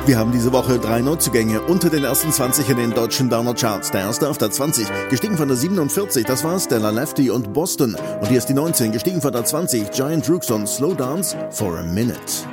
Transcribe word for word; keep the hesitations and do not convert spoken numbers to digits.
Wir haben diese Woche drei Neuzugänge unter den ersten zwanzig in den deutschen Downer-Charts. Der erste auf der zwanzig, gestiegen von der siebenundvierzig, das war Stella Lefty und Boston. Und hier ist die neunzehn, gestiegen von der zwanzig, Giant Rooks und Slow Dance for a Minute.